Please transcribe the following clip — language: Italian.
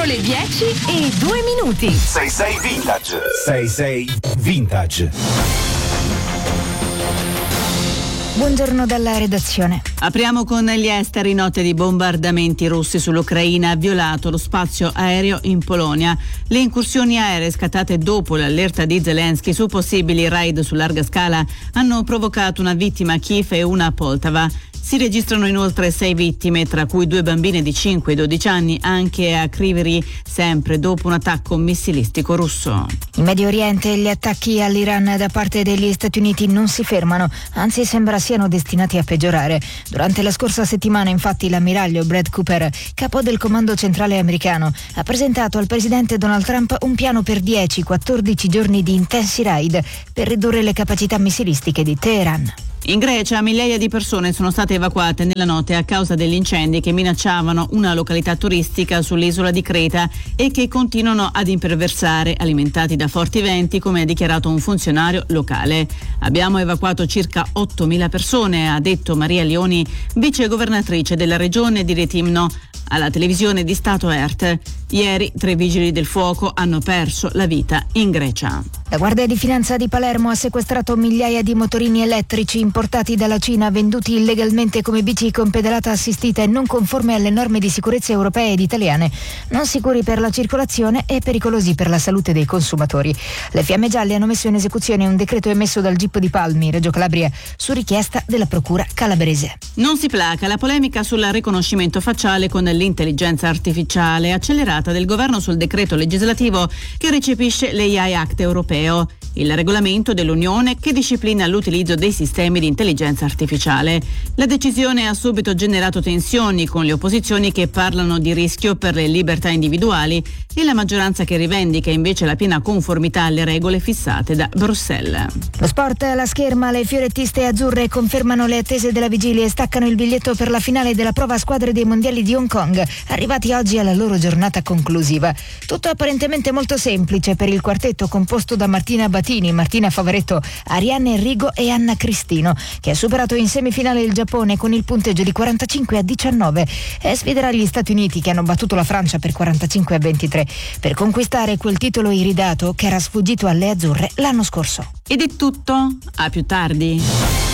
le 10:02. 66 Vintage. 66 Vintage. Buongiorno dalla redazione. Apriamo con gli esteri. Notte di bombardamenti russi sull'Ucraina ha violato lo spazio aereo in Polonia. Le incursioni aeree scattate dopo l'allerta di Zelensky su possibili raid su larga scala hanno provocato una vittima a Kiev e una a Poltava. Si registrano inoltre 6 vittime, tra cui 2 bambine di 5 e 12 anni, anche a Kryvyi, sempre dopo un attacco missilistico russo. In Medio Oriente gli attacchi all'Iran da parte degli Stati Uniti non si fermano, anzi sembra siano destinati a peggiorare. Durante la scorsa settimana, infatti, l'ammiraglio Brad Cooper, capo del comando centrale americano, ha presentato al presidente Donald Trump un piano per 10-14 giorni di intensi raid per ridurre le capacità missilistiche di Teheran. In Grecia migliaia di persone sono state evacuate nella notte a causa degli incendi che minacciavano una località turistica sull'isola di Creta e che continuano ad imperversare, alimentati da forti venti, come ha dichiarato un funzionario locale. Abbiamo evacuato circa 8.000 persone, ha detto Maria Leoni, vicegovernatrice della regione di Rethymno, alla televisione di Stato ERT. Ieri 3 vigili del fuoco hanno perso la vita in Grecia. La Guardia di Finanza di Palermo ha sequestrato migliaia di motorini elettrici importati dalla Cina, venduti illegalmente come bici con pedalata assistita e non conforme alle norme di sicurezza europee ed italiane, non sicuri per la circolazione e pericolosi per la salute dei consumatori. Le Fiamme Gialle hanno messo in esecuzione un decreto emesso dal GIP di Palmi, Reggio Calabria, su richiesta della Procura calabrese. Non si placa la polemica sul riconoscimento facciale con l'intelligenza artificiale accelerata del governo sul decreto legislativo che recepisce l'AI Act europeo, il regolamento dell'Unione che disciplina l'utilizzo dei sistemi di intelligenza artificiale. La decisione ha subito generato tensioni, con le opposizioni che parlano di rischio per le libertà individuali e la maggioranza che rivendica invece la piena conformità alle regole fissate da Bruxelles. Lo sport alla scherma, le fiorettiste azzurre confermano le attese della vigilia e staccano il biglietto per la finale della prova a squadre dei mondiali di Hong Kong, arrivati oggi alla loro giornata conclusiva. Tutto apparentemente molto semplice per il quartetto composto da Martina Batini, Martina Favaretto, Arianne Enrigo e Anna Cristino, che ha superato in semifinale il Giappone con il punteggio di 45-19 e sfiderà gli Stati Uniti, che hanno battuto la Francia per 45-23, per conquistare quel titolo iridato che era sfuggito alle azzurre l'anno scorso. Ed è tutto, a più tardi.